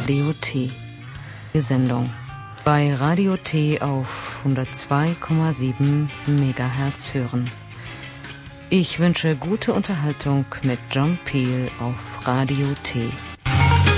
Radio T. Die Sendung bei Radio T auf 102,7 MHz hören. Ich wünsche gute Unterhaltung mit John Peel auf Radio T.